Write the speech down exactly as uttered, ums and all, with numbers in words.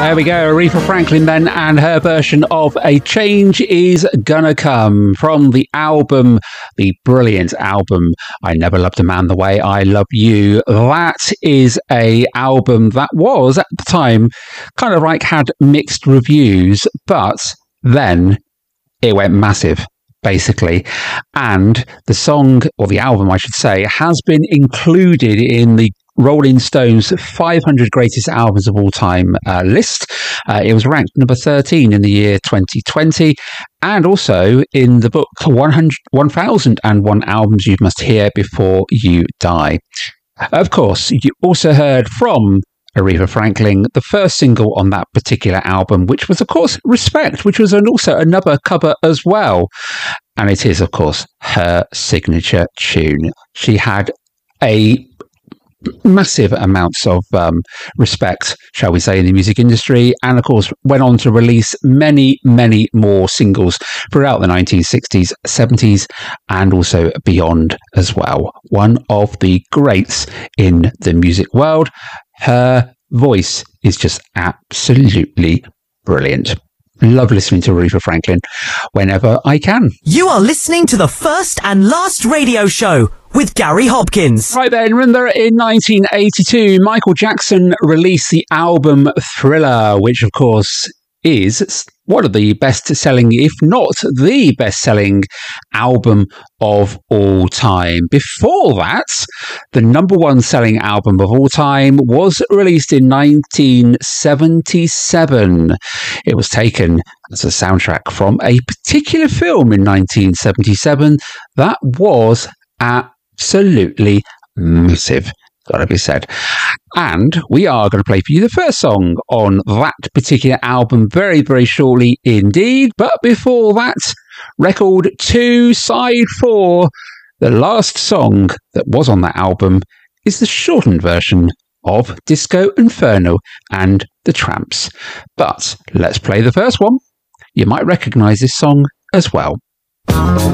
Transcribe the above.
There we go, Aretha Franklin then, and her version of A Change Is Gonna Come from the album, the brilliant album, I Never Loved a Man the Way I Love You. That is a album that was, at the time, kind of like had mixed reviews, but then it went massive, basically. And the song, or the album, I should say, has been included in the Rolling Stone's five hundred Greatest Albums of All Time uh, list. Uh, it was ranked number thirteen in the year twenty twenty, and also in the book one hundred, one thousand one Albums You Must Hear Before You Die. Of course, you also heard from Aretha Franklin, the first single on that particular album, which was, of course, Respect, which was an, also another cover as well. And it is, of course, her signature tune. She had a massive amounts of um, respect, shall we say, in the music industry, and of course went on to release many, many more singles throughout the nineteen sixties, seventies, and also beyond as well. One of the greats in the music world. Her voice is just absolutely brilliant. Love listening to Aretha Franklin whenever I can. You are listening to the first and last radio show with Gary Hopkins. Right then, remember in nineteen eighty-two, Michael Jackson released the album Thriller, which of course is one of the best-selling, if not the best-selling album of all time. Before that, the number one selling album of all time was released in nineteen seventy-seven. It was taken as a soundtrack from a particular film in nineteen seventy-seven that was absolutely massive, gotta be said. And we are going to play for you the first song on that particular album very, very shortly indeed. But before that, record two, side four, the last song that was on that album is the shortened version of Disco Inferno and the Tramps. But let's play the first one. You might recognise this song as well.